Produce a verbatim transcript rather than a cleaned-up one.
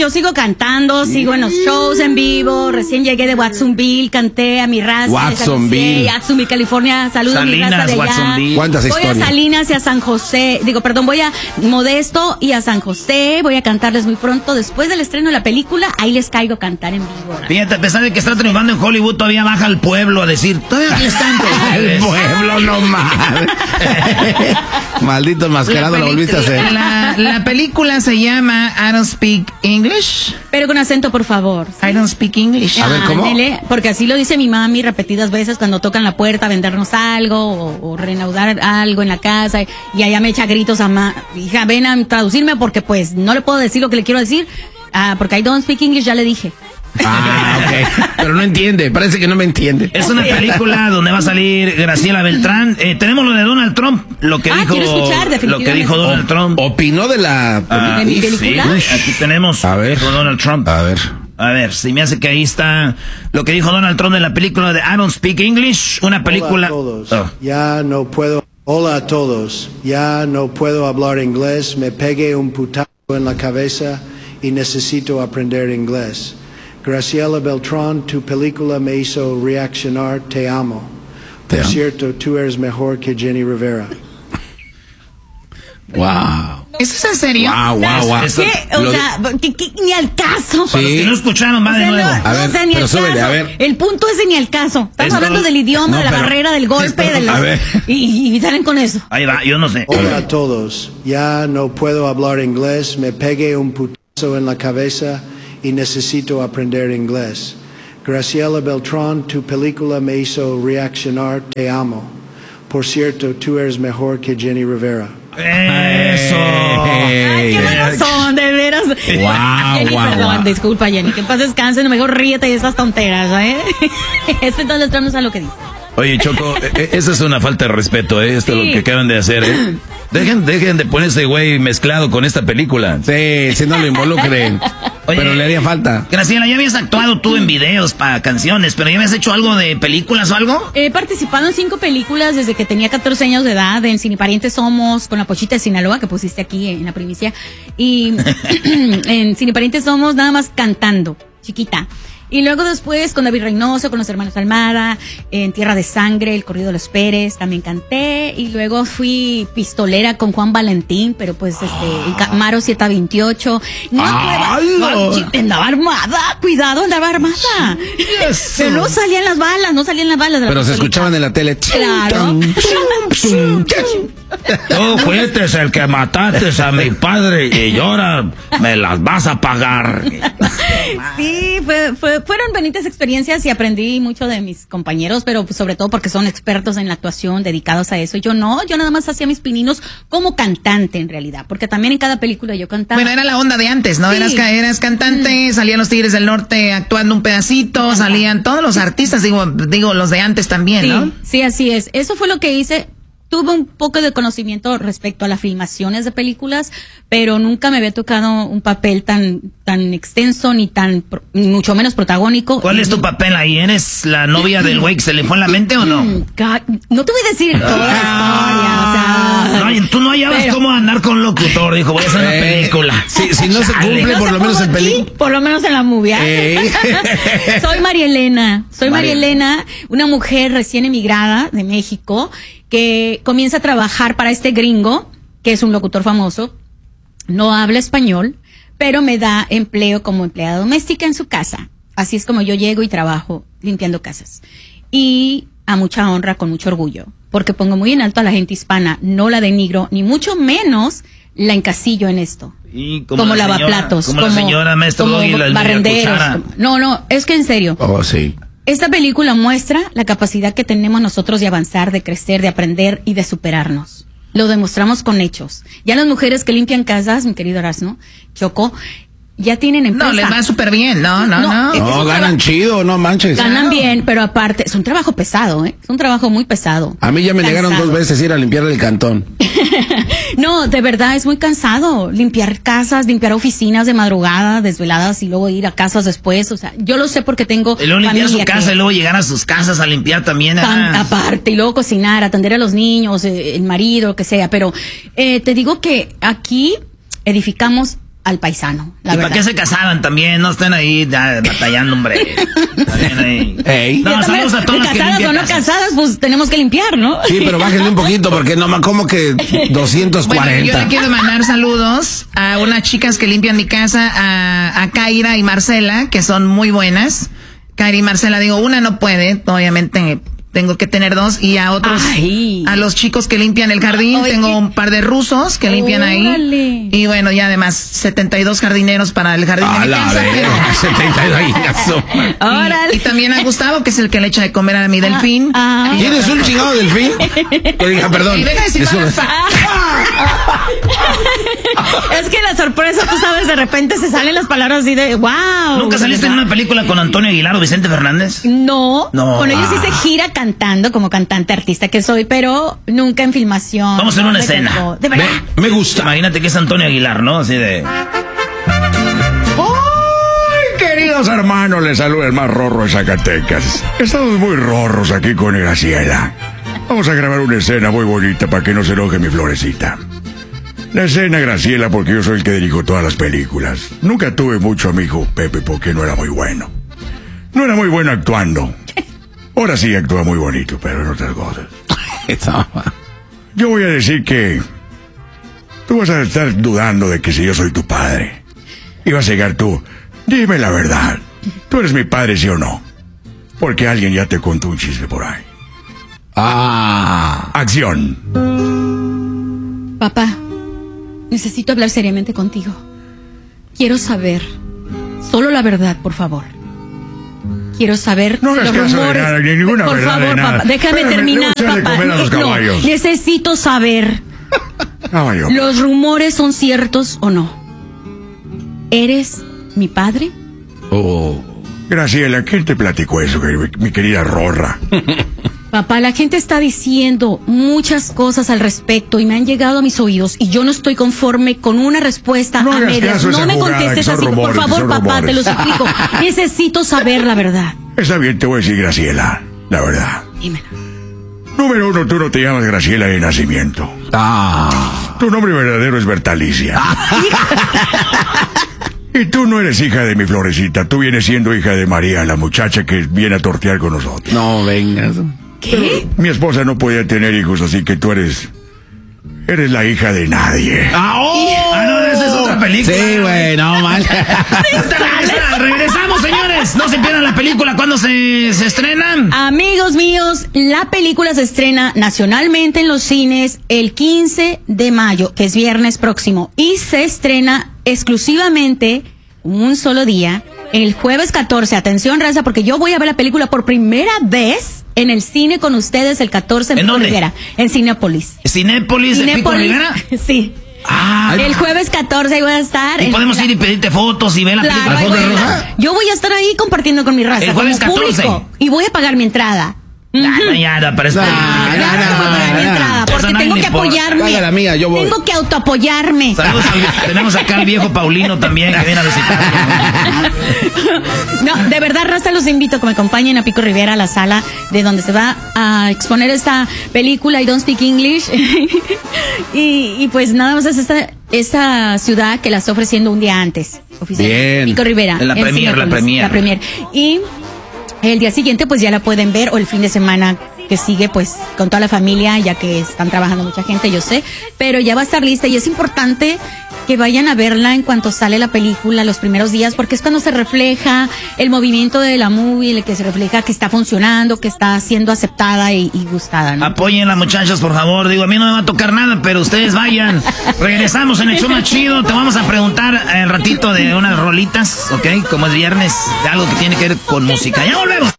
yo sigo cantando, sigo en los shows en vivo. Recién llegué de Watsonville, canté a mi raza. Watsonville. Watsonville, California. Saludos a mi raza de allá. Watsonville. ¿Cuántas voy historias? Voy a Salinas y a San José. Digo, perdón, voy a Modesto y a San José. Voy a cantarles muy pronto. Después del estreno de la película, ahí les caigo a cantar en vivo. Fíjate, a pesar de que está triunfando en Hollywood, todavía baja al pueblo a decir, todavía aquí están. El pueblo no mal. Maldito enmascarado, la, la volviste a hacer. La, la película se llama I Don't Speak English. Pero con acento, por favor. I Don't Speak English. A ver, ¿cómo? Ándele, porque así lo dice mi mami repetidas veces cuando tocan la puerta a vendernos algo o, o reanudar algo en la casa y allá me echa gritos a ma, hija, ven a traducirme porque pues no le puedo decir lo que le quiero decir, ah, porque I Don't Speak English ya le dije. Ah, ok. Pero no entiende, parece que no me entiende. Es una película donde va a salir Graciela Beltrán. Eh, tenemos lo de Donald Trump, lo que ah, dijo, quiero escuchar, lo que dijo Donald Trump. ¿Opinó de la ah, ¿de mi película? Sí, aquí tenemos a ver. Donald Trump. A ver. A ver, si me hace que ahí está lo que dijo Donald Trump de la película de I Don't Speak English, una película. Hola a todos. Oh. Ya no puedo. Hola a todos. Ya no puedo hablar inglés. Me pegué un putazo en la cabeza y necesito aprender inglés. Graciela Beltrán, tu película me hizo reaccionar. Te amo. Por cierto, tú eres mejor que Jenny Rivera. Wow. ¿Eso es en serio? Wow, wow, wow. ¿Qué? O Lo sea, que, que, ni al caso. Sí. Para los que no escucharon, va O de sea, nuevo. no, A no, ver, o sea, ni pero al súbele, caso. a ver. El punto es de ni al caso. Estamos Esto- hablando del idioma, no, de la pero- barrera, del golpe, de la, a ver. y, y salen con eso. Ahí va, yo no sé. Hola a todos. Ya no puedo hablar inglés. Me pegué un putazo en la cabeza y necesito aprender inglés. Graciela Beltrán, tu película me hizo reaccionar. Te amo. Por cierto, tú eres mejor que Jenny Rivera. Eso. Ay, qué buenos son, de veras. Wow, Jenny, wow, perdón, wow. disculpa, Jenny. Que pases descansen, mejor ríete de esas tonteras, ¿eh? Este entonces no sabe lo que dice. Oye, Choco, eh, esa es una falta de respeto, ¿eh? Esto es Sí. lo que acaban de hacer, ¿eh? Dejen, dejen de ponerse güey mezclado con esta película. Sí, si no lo involucren. Oye, pero le haría falta. Graciela, ya habías actuado tú en videos para canciones, pero ya habías hecho algo de películas o algo. He participado en cinco películas desde que tenía catorce años de edad, en Cineparientes Somos, con la Pochita de Sinaloa, que pusiste aquí en la primicia, y en Cineparientes Somos nada más cantando, chiquita. Y luego después con David Reynoso, con los hermanos Almada, en Tierra de Sangre, El Corrido de los Pérez, también canté. Y luego fui pistolera con Juan Valentín, pero pues este, en Camaro siete veintiocho. No, ¡Ay, no, no! andaba armada, cuidado, andaba armada. Pero no salían las balas, no salían las balas. De la Pero se pistolita. escuchaban en la tele. Claro. Tú fuiste el que mataste a mi padre y ahora me las vas a pagar. Sí, fue, fue, fueron bonitas experiencias y aprendí mucho de mis compañeros, pero pues, sobre todo porque son expertos en la actuación, dedicados a eso. Y yo no, yo nada más hacía mis pininos como cantante en realidad, porque también en cada película yo cantaba. Bueno, era la onda de antes, ¿no? Sí. Eras, ca- eras cantante, salían los Tigres del Norte actuando un pedacito, salían todos los artistas, digo, digo los de antes también, Sí, ¿no? sí, así es. Eso fue lo que hice. Tuve un poco de conocimiento respecto a las filmaciones de películas, pero nunca me había tocado un papel tan tan extenso ni tan pro- ni mucho menos protagónico. ¿Cuál es tu papel ahí? ¿Eres la novia del güey que se le fue en la mente o no? Mm, ca- No te voy a decir toda la historia, o sea. No, y tú no hallabas Pero- cómo andar con locutor, dijo, voy a hacer una Eh, película. Si, si no se Chale. cumple, No por se lo menos pongo en aquí, película. por lo menos en la movie. ¿ah? Ey. Soy María Elena, soy María María. Elena, una mujer recién emigrada de México que comienza a trabajar para este gringo, que es un locutor famoso, no habla español, pero me da empleo como empleada doméstica en su casa. Así es como yo llego y trabajo limpiando casas. Y a mucha honra, con mucho orgullo, porque pongo muy en alto a la gente hispana, no la denigro, ni mucho menos la encasillo en esto. Y Como, la señora- lavaplatos, Como, la señora maestro como Doggy, la de la barrenderos. cuchara. como- no, no, es que en serio. Oh, sí. Esta película muestra la capacidad que tenemos nosotros de avanzar, de crecer, de aprender y de superarnos. Lo demostramos con hechos. Ya las mujeres que limpian casas, mi querido Erasmo, Choco, ya tienen empresa. No, les va súper bien, no, no, No, no. es- No, un ganan traba- chido, no manches. Ganan bien, pero aparte, es un trabajo pesado, ¿eh? Es un trabajo muy pesado. A mí ya me negaron Cansado. dos veces ir a limpiar el cantón. No, de verdad es muy cansado limpiar casas, limpiar oficinas de madrugada, desveladas y luego ir a casas después. O sea, yo lo sé porque tengo Y luego limpiar su familia casa que- y luego llegar a sus casas a limpiar también. Tan- ah. aparte, y luego cocinar, atender a los niños, eh, el marido, lo que sea. Pero eh, te digo que aquí edificamos al paisano, la ¿Y verdad. para qué se casaban también? No estén ahí ya, batallando, hombre. Estén ahí. Ey. No, saludos a todas las que casadas limpian o no casas. casadas, pues tenemos que limpiar, ¿no? Sí, pero bájenle un poquito porque no más como que doscientos cuarenta. Bueno, yo le quiero mandar saludos a unas chicas que limpian mi casa, a, a Kaira y Marcela, que son muy buenas. Kaira y Marcela, digo, una no puede, obviamente tengo que tener dos, y a otros, Ay. a los chicos que limpian el jardín, Ay, tengo qué- un par de rusos que limpian Órale. ahí. Y bueno, ya además setenta y dos jardineros para el jardín de A mi la casa. verga, setenta y dos. Órale. Y, y también a Gustavo, que es el que le echa de comer a mi delfín. Ah. ¿Tienes un chingado delfín? Oiga, perdón. Y deja de decir Eso- malas pa- Es que la sorpresa, tú sabes, de repente se salen las palabras así de wow. ¿Nunca saliste en una película con Antonio Aguilar o Vicente Fernández? No, No. con ellos Ah. hice gira cantando como cantante artista que soy, pero nunca en filmación. Vamos a hacer no una me escena. tocó. De verdad. Me, me gusta. Imagínate que es Antonio Aguilar, ¿no? Así de... ¡Ay, queridos hermanos! Les saluda el más rorro de Zacatecas. Estamos muy rorros aquí con Graciela. Vamos a grabar una escena muy bonita para que no se enoje mi florecita. La escena, Graciela, porque yo soy el que dirijo todas las películas. Nunca tuve mucho a mi hijo Pepe porque no era muy bueno. No era muy bueno actuando. Ahora sí actúa muy bonito, pero en otras cosas. Yo voy a decir que tú vas a estar dudando de que si yo soy tu padre. Y vas a llegar tú, dime la verdad. ¿Tú eres mi padre, sí o no? Porque alguien ya te contó un chisme por ahí. Ah. Acción. Papá, necesito hablar seriamente contigo. Quiero saber, solo la verdad, por favor. Quiero saber No hagas los caso de rumores. nada, ni ninguna por verdad de favor, nada. papá, déjame Espérame, terminar, tengo que echarle papá. comer a los No, caballos. necesito saber, Ah, yo. ¿los rumores son ciertos o no? ¿Eres mi padre? Oh. Graciela, ¿quién te platicó eso, mi, mi querida Rorra? Papá, la gente está diciendo muchas cosas al respecto y me han llegado a mis oídos y yo no estoy conforme con una respuesta No a hagas medias. caso a esa No me jugada, contestes que son así, rumores, por favor, son papá, te lo rumores. suplico. Necesito saber la verdad. Está bien, te voy a decir, Graciela, la verdad. Dímelo. Número uno, tú no te llamas Graciela de nacimiento. Ah. Tu nombre verdadero es Bertalicia. Y tú no eres hija de mi florecita, tú vienes siendo hija de María, la muchacha que viene a tortear con nosotros. No vengas. ¿Qué? Mi esposa no podía tener hijos, así que tú eres... Eres la hija de nadie. Ah, oh. Ah, no, esa es otra película. Sí, güey, no man. Regresa- regresamos, señores. No se pierdan la película. ¿Cuándo se, se estrenan? Amigos míos, la película se estrena nacionalmente en los cines el quince de mayo, que es viernes próximo, y se estrena exclusivamente un solo día, el jueves catorce. Atención, raza, porque yo voy a ver la película por primera vez en el cine con ustedes el catorce en ¿En Pico dónde? Rivera, en Cinépolis. Cinépolis de Pico Cinépolis, Rivera. sí. Ah, El jueves catorce ahí voy a estar. y en podemos la- ir y pedirte fotos y ver la Claro, película. ahí voy a ¿Alfombra estar. roja? Yo voy a estar ahí compartiendo con mi raza. El jueves como público, catorce. y voy a pagar mi entrada. Ah, no, ya, no, pero es Nah, película. Ya nah, no voy a pagar mi nah, entrada, nah. porque Eso a nadie tengo le que importa. apoyarme. Paga la mía, yo voy. Tengo que autoapoyarme. Saludos al- tenemos acá al viejo Paulino también que viene a visitar. No, de verdad, raza, los invito a que me acompañen a Pico Rivera, a la sala de donde se va a exponer esta película I Don't Speak English. y, y pues nada más es esta, esta ciudad que la está ofreciendo un día antes. Oficialmente. Bien. Pico Rivera. En la premier, la Cinépolis, premier. La premier. Y el día siguiente pues ya la pueden ver, o el fin de semana que sigue pues con toda la familia, ya que están trabajando mucha gente, yo sé, pero ya va a estar lista y es importante que vayan a verla en cuanto sale la película los primeros días, porque es cuando se refleja el movimiento de la movie, el que se refleja que está funcionando, que está siendo aceptada y, y gustada, ¿no? Apoyen a muchachos, por favor. Digo, a mí no me va a tocar nada, pero ustedes vayan. Regresamos en el show más chido. Te vamos a preguntar el ratito de unas rolitas, ¿ok? Como es viernes, de algo que tiene que ver con música. ¡Ya volvemos!